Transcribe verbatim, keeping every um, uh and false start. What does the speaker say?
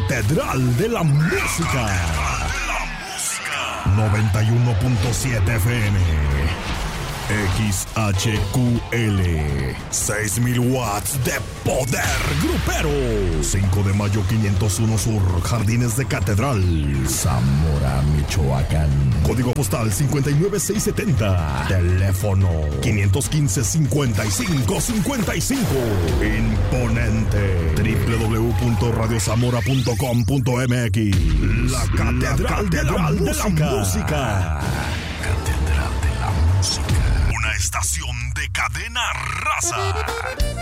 Catedral de la Música. noventa y uno punto siete F M. X H Q L, seis mil watts de poder grupero. cinco de mayo quinientos uno Sur, Jardines de Catedral, Zamora, Michoacán. Código postal cincuenta y nueve seiscientos setenta. Teléfono quinientos quince, cincuenta y cinco cincuenta y cinco. Imponente. doble u doble u doble u punto radio zamora punto com punto m x. La Catedral de la Música. Catedral de la Música. Una estación de Cadena Raza.